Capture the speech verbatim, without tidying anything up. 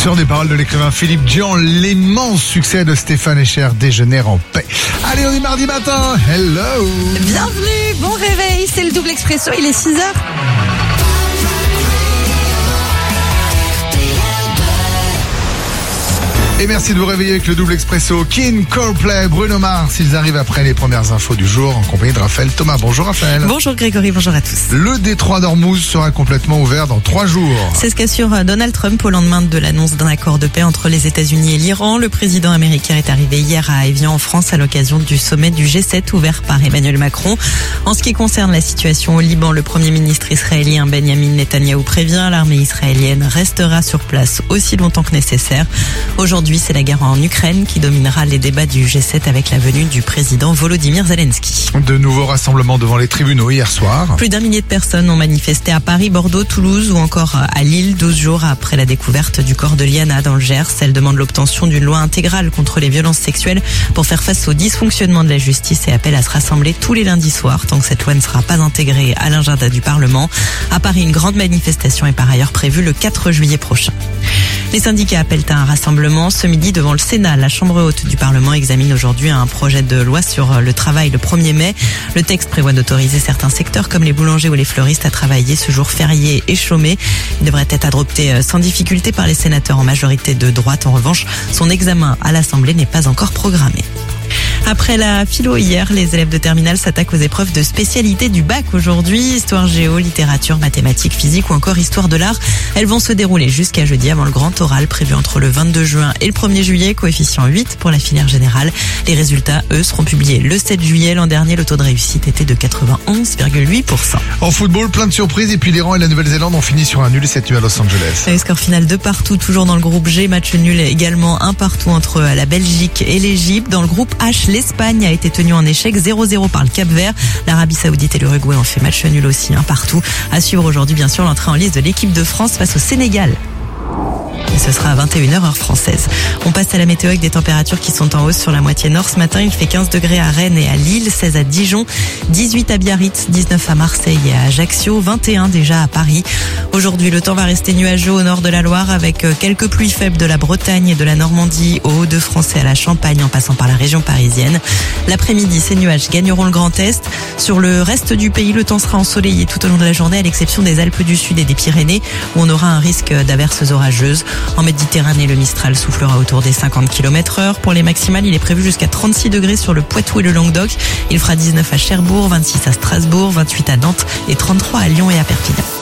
sur des paroles de l'écrivain Philippe Dian, l'immense succès de Stéphane Echer, Déjeuner en paix. Allez, on est mardi matin. Hello. Bienvenue, bon réveil, c'est le double expresso, il est six heures. Et merci de vous réveiller avec le double expresso. Kin, Coldplay, Bruno Mars, ils arrivent après les premières infos du jour en compagnie de Raphaël Thomas. Bonjour Raphaël. Bonjour Grégory, bonjour à tous. Le détroit d'Ormuz sera complètement ouvert dans trois jours. C'est ce qu'assure Donald Trump au lendemain de l'annonce d'un accord de paix entre les États-Unis et l'Iran. Le président américain est arrivé hier à Évian en France à l'occasion du sommet du G sept ouvert par Emmanuel Macron. En ce qui concerne la situation au Liban, le premier ministre israélien Benjamin Netanyahou prévient, l'armée israélienne restera sur place aussi longtemps que nécessaire. Aujourd'hui, c'est la guerre en Ukraine qui dominera les débats du G sept avec la venue du président Volodymyr Zelensky. De nouveaux rassemblements devant les tribunaux hier soir. Plus d'un millier de personnes ont manifesté à Paris, Bordeaux, Toulouse ou encore à Lille, douze jours après la découverte du corps de Liana dans le Gers. Elle demande l'obtention d'une loi intégrale contre les violences sexuelles pour faire face au dysfonctionnement de la justice et appelle à se rassembler tous les lundis soirs tant que cette loi ne sera pas intégrée à l'agenda du Parlement. À Paris, une grande manifestation est par ailleurs prévue le quatre juillet prochain. Les syndicats appellent à un rassemblement ce midi devant le Sénat. La Chambre haute du Parlement examine aujourd'hui un projet de loi sur le travail le premier mai. Le texte prévoit d'autoriser certains secteurs comme les boulangers ou les fleuristes à travailler ce jour férié et chômé. Il devrait être adopté sans difficulté par les sénateurs en majorité de droite. En revanche, son examen à l'Assemblée n'est pas encore programmé. Après la philo hier, les élèves de terminale s'attaquent aux épreuves de spécialité du bac aujourd'hui. Histoire géo, littérature, mathématiques, physique ou encore histoire de l'art. Elles vont se dérouler jusqu'à jeudi avant le grand oral prévu entre le vingt-deux juin et le premier juillet. Coefficient huit pour la filière générale. Les résultats, eux, seront publiés le sept juillet. L'an dernier, le taux de réussite était de quatre-vingt-onze virgule huit pour cent. En football, plein de surprises. Et puis l'Iran et la Nouvelle-Zélande ont fini sur un nul cette nuit à Los Angeles. Le score final de partout, toujours dans le groupe G. Match nul également un partout entre la Belgique et l'Égypte. Dans le groupe H, l'Espagne a été tenue en échec zéro zéro par le Cap-Vert. L'Arabie Saoudite et l'Uruguay ont fait match nul aussi, un partout. À suivre aujourd'hui, bien sûr, l'entrée en liste de l'équipe de France face au Sénégal. Et ce sera à vingt et une heures heure française. On passe à la météo avec des températures qui sont en hausse sur la moitié nord. Ce matin, il fait quinze degrés à Rennes et à Lille, seize à Dijon, dix-huit à Biarritz, dix-neuf à Marseille et à Ajaccio, vingt et un déjà à Paris. Aujourd'hui, le temps va rester nuageux au nord de la Loire avec quelques pluies faibles de la Bretagne et de la Normandie aux Hauts-de-France et à la Champagne en passant par la région parisienne. L'après-midi, ces nuages gagneront le Grand Est. Sur le reste du pays, le temps sera ensoleillé tout au long de la journée à l'exception des Alpes du Sud et des Pyrénées où on aura un risque d'averses orageuses. En Méditerranée, le Mistral soufflera autour des cinquante kilomètres heure. Pour les maximales, il est prévu jusqu'à trente-six degrés sur le Poitou et le Languedoc. Il fera dix-neuf à Cherbourg, vingt-six à Strasbourg, vingt-huit à Nantes et trente-trois à Lyon et à Perpignan.